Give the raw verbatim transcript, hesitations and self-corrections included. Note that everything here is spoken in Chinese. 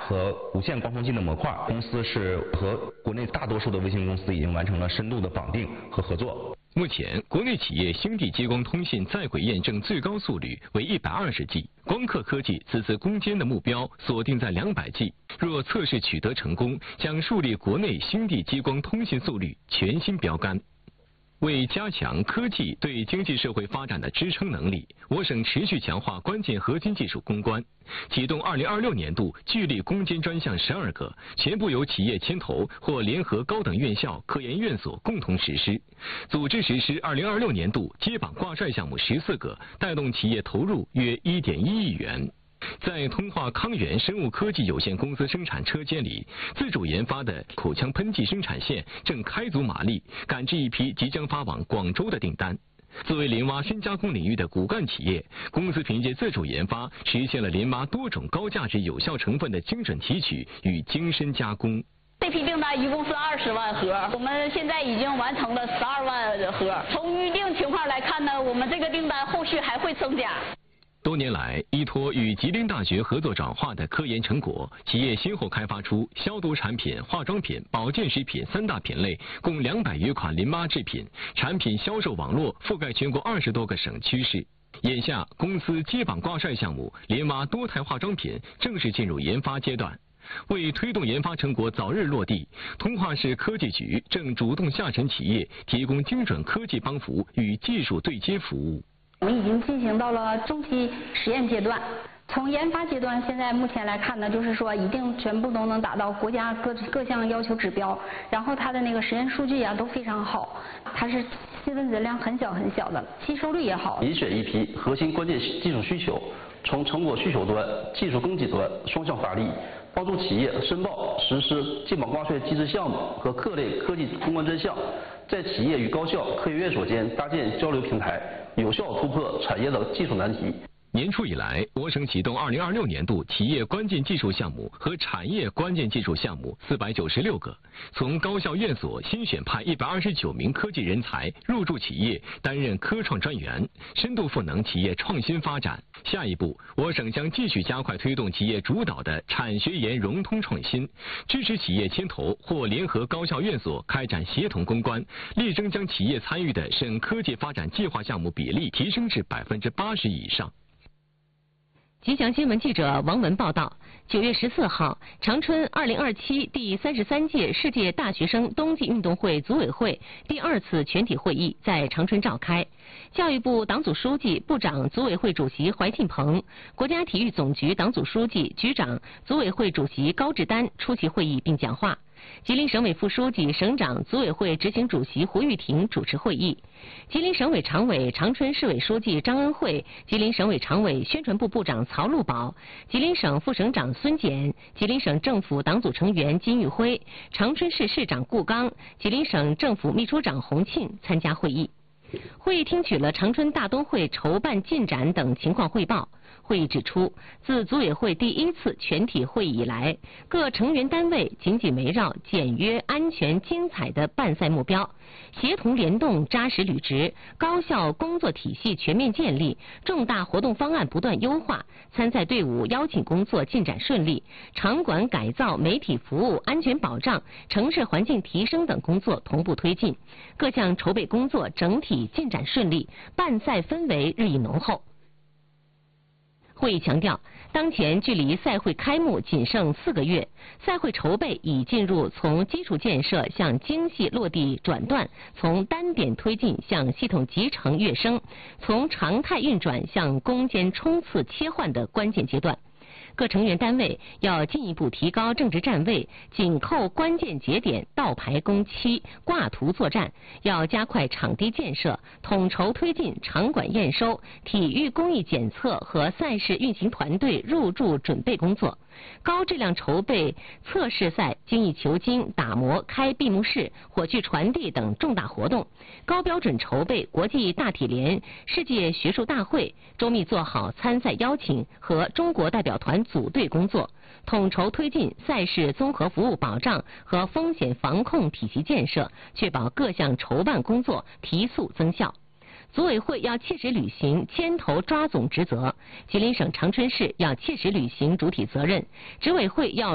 和无线光通信的模块。公司是和国内大多数的卫星公司已经完成了深度的绑定和合作。 目前，国内企业星地激光通信在轨验证最高速率为一百二十 G， 光刻科技此次攻坚的目标锁定在两百 G。若测试取得成功，将树立国内星地激光通信速率全新标杆。为加强科技对经济社会发展的支撑能力，我省持续强化关键核心技术攻关，启动二零二六年度聚力攻坚专项十二个，全部由企业牵头或联合高等院校、科研院所共同实施，组织实施二零二六年度接榜挂帅项目十四个，带动企业投入约一点一亿元。在通化康源生物科技有限公司生产车间里，自主研发的口腔喷剂生产线正开足马力，赶制一批即将发往广州的订单。作为林蛙深加工领域的骨干企业，公司凭借自主研发，实现了林蛙多种高价值有效成分的精准提取与精深加工。 这批订单一共是二十万盒，我们现在已经完成了十二万盒。从预定情况来看呢，我们这个订单后续还会增加。 多年来，依托与吉林大学合作转化的科研成果，企业先后开发出消毒产品、化妆品、保健食品三大品类，共两百余款林蛙制品，产品销售网络覆盖全国二十多个省区市。眼下，公司接榜挂帅项目林蛙多肽化妆品正式进入研发阶段。为推动研发成果早日落地，通化市科技局正主动下沉企业，提供精准科技帮扶与技术对接服务。 我们已经进行到了中期实验阶段，从研发阶段，现在目前来看呢，就是说一定全部都能达到国家各各项要求指标，然后它的那个实验数据啊都非常好，它是细分子量很小很小的，吸收率也好。 遴选一批核心关键技术需求，从成果需求端、技术供给端双向发力，帮助企业申报实施接榜挂帅机制项目和各类科技攻关专项，在企业与高校、科研院所间搭建交流平台，有效突破产业的技术难题。 年初以来，我省启动二零二六年度企业关键技术项目和产业关键技术项目四百九十六个，从高校院所新选派一百二十九名科技人才入驻企业，担任科创专员，深度赋能企业创新发展。下一步，我省将继续加快推动企业主导的产学研融通创新，支持企业牵头或联合高校院所开展协同攻关，力争将企业参与的省科技发展计划项目比例提升至百分之八十以上。 吉祥新闻记者王文报道，九月十四号，长春二零二七第三十三届世界大学生冬季运动会组委会第二次全体会议在长春召开。教育部党组书记、部长、组委会主席怀进鹏，国家体育总局党组书记、局长、组委会主席高志丹出席会议并讲话。吉林省委副书记、省长、组委会执行主席胡玉婷主持会议。吉林省委常委、长春市委书记张恩惠，吉林省委常委、宣传部部长曹路宝，吉林省副省长孙简，吉林省政府党组成员金玉辉，长春市市长顾刚，吉林省政府秘书长洪庆参加会议。会议听取了长春大冬会筹办进展等情况汇报。会议指出，自组委会第一次全体会议以来，各成员单位紧紧围绕简约、安全、精彩的办赛目标，协同联动、扎实履职，高效工作体系全面建立，重大活动方案不断优化，参赛队伍邀请工作进展顺利，场馆改造、媒体服务、安全保障、城市环境提升等工作同步推进，各项筹备工作整体进展顺利，办赛氛围日益浓厚。会议强调，当前距离赛会开幕仅剩四个月，赛会筹备已进入从基础建设向精细落地转段，从单点推进向系统集成跃升，从常态运转向攻坚冲刺切换的关键阶段。各成员单位要进一步提高政治站位，紧扣关键节点，倒排工期，挂图作战，要加快场地建设，统筹推进场馆验收、体育工艺检测和赛事运行团队入驻准备工作，高质量筹备测试赛、精益求精、打磨、开闭幕式、火炬传递等重大活动，高标准筹备国际大体联、世界学术大会，周密做好参赛邀请和中国代表团组队工作，统筹推进赛事综合服务保障和风险防控体系建设，确保各项筹办工作提速增效。组委会要切实履行牵头抓总职责，吉林省长春市要切实履行主体责任，执委会要